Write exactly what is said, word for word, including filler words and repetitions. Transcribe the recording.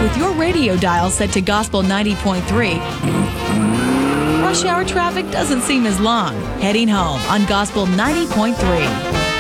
With your radio dial set to Gospel ninety point three, rush hour traffic doesn't seem as long. Heading home on Gospel ninety point three.